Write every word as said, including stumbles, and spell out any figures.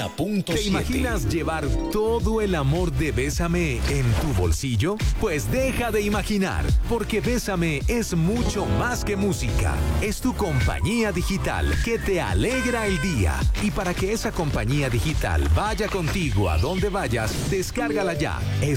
Punto ¿Te siete. imaginas llevar todo el amor de Bésame en tu bolsillo? Pues deja de imaginar, porque Bésame es mucho más que música. Es tu compañía digital que te alegra el día. Y para que esa compañía digital vaya contigo a donde vayas, descárgala ya. Es